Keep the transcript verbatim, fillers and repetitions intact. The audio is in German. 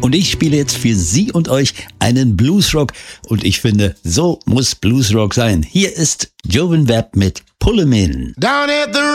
Und ich spiele jetzt für Sie und euch einen Bluesrock. Und ich finde, so muss Bluesrock sein. Hier ist Jovan Webb mit Pull 'em In. Down at the